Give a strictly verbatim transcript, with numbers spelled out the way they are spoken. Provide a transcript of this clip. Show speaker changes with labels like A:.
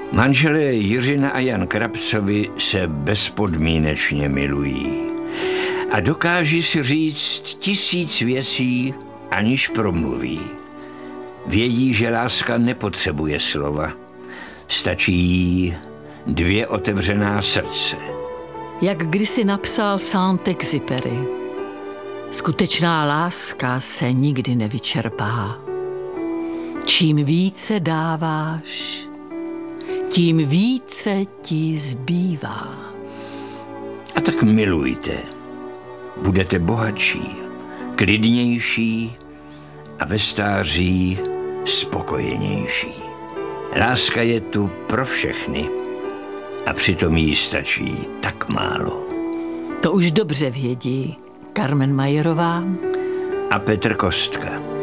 A: Manželé Jiřina a Jan Krabcovi se bezpodmínečně milují a dokáží si říct tisíc věcí, aniž promluví. Vědí, že láska nepotřebuje slova, stačí jí dvě otevřená srdce.
B: Jak kdysi napsal Saint-Exupéry, skutečná láska se nikdy nevyčerpá. Čím více dáváš, tím více ti zbývá.
A: A tak milujte. Budete bohatší, klidnější a ve stáří spokojenější. Láska je tu pro všechny a přitom jí stačí tak málo.
B: To už dobře vědí Carmen Majerová
A: a Petr Kostka.